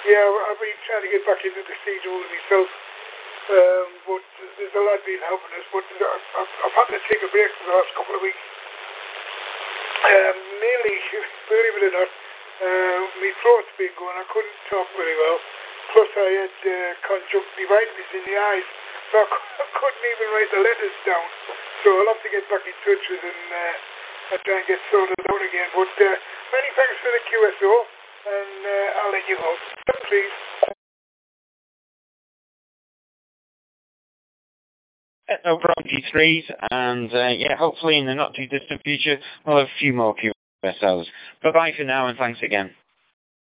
Yeah, I've been trying to get back into the seed rule myself, but there's a lot been helping us, but I've had to take a break for the last couple of weeks. Mainly, believe it or not, my throat's been going, I couldn't talk very well, plus I had conjunctivitis in the eyes, so I couldn't even write the letters down, so I'll have to get back in touch with them and try and get sorted out again, but many thanks for the QSO, and I'll let you go. Please. No problem, G3s, and hopefully in the not too distant future we'll have a few more QSOs. Bye-bye for now, and thanks again.